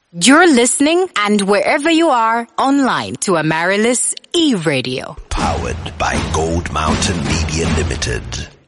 You're listening and wherever you are online to Amaryllis E-Radio. Powered by Gold Mountain Media Limited.